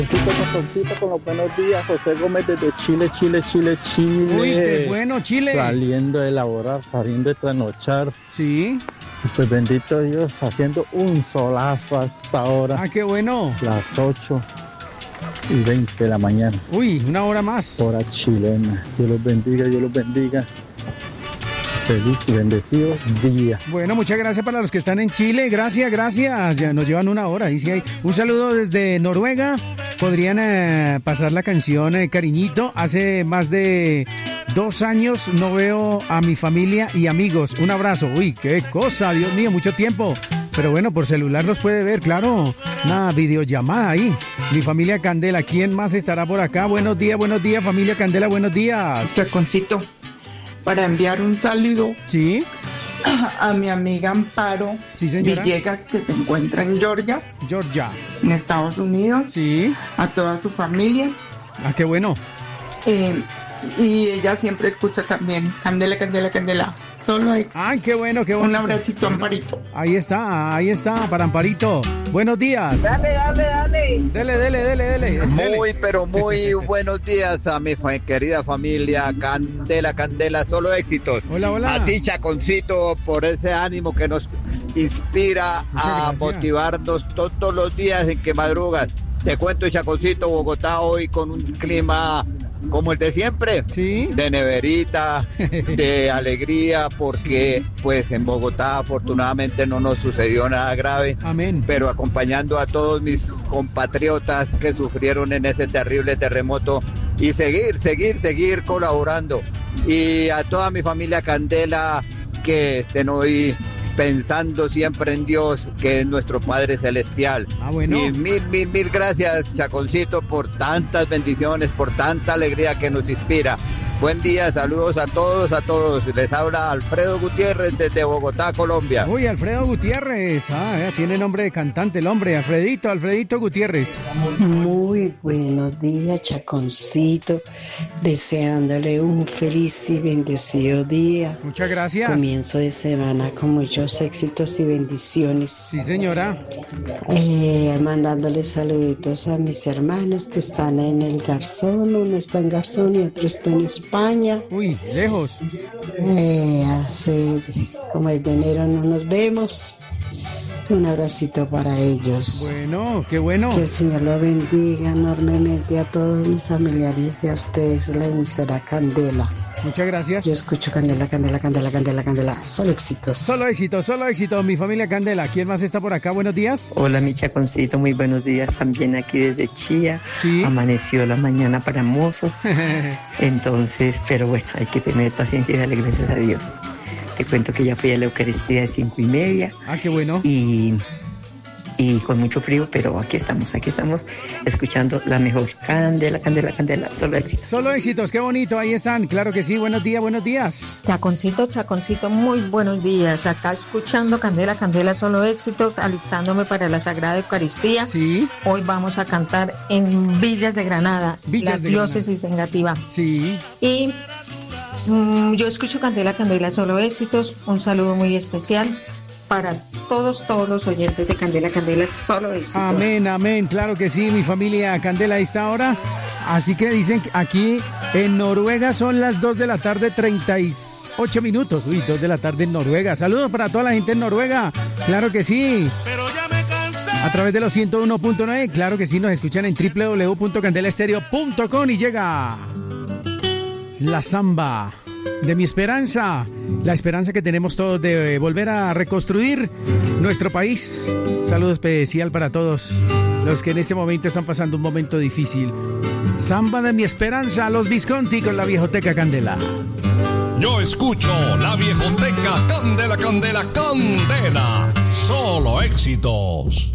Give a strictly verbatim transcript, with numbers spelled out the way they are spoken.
Patroncito, con los buenos días, José Gómez desde Chile, Chile, Chile, Chile. Uy, qué bueno, Chile. Saliendo de laborar, saliendo de trasnochar. Sí. Y pues bendito Dios, haciendo un solazo hasta ahora. Ah, qué bueno. Las ocho y veinte de la mañana. Uy, una hora más. Hora chilena. Dios los bendiga, Dios los bendiga. Feliz y bendecido día. Bueno, muchas gracias para los que están en Chile. Gracias, gracias. Ya nos llevan una hora. Ahí sí hay. Un saludo desde Noruega. Podrían eh, pasar la canción eh, Cariñito. Hace más de dos años no veo a mi familia y amigos. Un abrazo. Uy, qué cosa, Dios mío, mucho tiempo. Pero bueno, por celular los puede ver, claro. Una videollamada ahí. Mi familia Candela. ¿Quién más estará por acá? Buenos días, buenos días, familia Candela, buenos días. Chaconcito, para enviar un saludo. Sí. A mi amiga Amparo sí, señora. Villegas, que se encuentra en Georgia. Georgia. En Estados Unidos. Sí. A toda su familia. Ah, qué bueno. Eh, y ella siempre escucha también Candela, Candela, Candela. Solo ex. Ay, qué bueno, qué bueno. Un abracito, Amparito. Ahí está, ahí está, para Amparito. Buenos días. Dale, dale, dale. Dele, dele, dele, dele. Muy, pero muy buenos días a mi fa- querida familia Candela, Candela, solo éxitos. Hola, hola. A ti, Chaconcito, por ese ánimo que nos inspira Muchas a gracias. motivarnos todos los días en que madrugas. Te cuento, Chaconcito, Bogotá hoy con un clima como el de siempre, ¿sí? De neverita, de alegría, porque pues en Bogotá afortunadamente no nos sucedió nada grave. Amén. Pero acompañando a todos mis compatriotas que sufrieron en ese terrible terremoto y seguir, seguir, seguir colaborando. Y a toda mi familia Candela que estén hoy pensando siempre en Dios, que es nuestro Padre Celestial. Ah, bueno. Y mil, mil, mil gracias, Chaconcito, por tantas bendiciones, por tanta alegría que nos inspira. Buen día, saludos a todos, a todos. Les habla Alfredo Gutiérrez desde Bogotá, Colombia. Uy, Alfredo Gutiérrez. Ah, eh, tiene nombre de cantante el hombre. Alfredito, Alfredito Gutiérrez. Muy buenos días, Chaconcito. Deseándole un feliz y bendecido día. Muchas gracias. Comienzo de semana con muchos éxitos y bendiciones. Sí, señora. Eh, mandándole saluditos a mis hermanos que están en el Garzón. Uno está en Garzón y otro está en España. Uy, lejos. Eh, hace como desde enero no nos vemos. Un abracito para ellos. Bueno, qué bueno. Que el Señor lo bendiga enormemente a todos mis familiares y a ustedes, la emisora Candela. Muchas gracias. Yo escucho Candela, Candela, Candela, Candela, Candela. Solo éxitos. Solo éxito, solo éxito. Mi familia Candela. ¿Quién más está por acá? Buenos días. Hola, mi Chaconcito. Muy buenos días también aquí desde Chía. Sí. Amaneció la mañana para mozo. Entonces, pero bueno, hay que tener paciencia y darle gracias a Dios. Te cuento que ya fui a la Eucaristía de cinco y media. Ah, qué bueno. Y, y con mucho frío, pero aquí estamos, aquí estamos escuchando la mejor Candela, Candela, Candela. Solo éxitos. Solo éxitos, qué bonito. Ahí están. Claro que sí. Buenos días, buenos días. Chaconcito, Chaconcito, muy buenos días. Acá escuchando Candela, Candela, solo éxitos, alistándome para la Sagrada Eucaristía. Sí. Hoy vamos a cantar en Villas de Granada, Villas la de diócesis vengativa. Sí. Y mm, yo escucho Candela, Candela, solo éxitos. Un saludo muy especial para todos, todos los oyentes de Candela, Candela, solo éxitos. Amén, amén, claro que sí, mi familia Candela a esta hora. Así que dicen que aquí en Noruega son las dos de la tarde, treinta y ocho minutos. Uy, dos de la tarde en Noruega. Saludos para toda la gente en Noruega, claro que sí. Pero ya me cansé. A través de los ciento uno punto nueve, claro que sí, nos escuchan en doble u doble u doble u punto candela estéreo punto com y llega la samba de mi esperanza, la esperanza que tenemos todos de volver a reconstruir nuestro país. Saludo especial para todos los que en este momento están pasando un momento difícil. Samba de mi esperanza, los Visconti con la viejoteca Candela. Yo escucho la viejoteca Candela, Candela, Candela. Solo éxitos.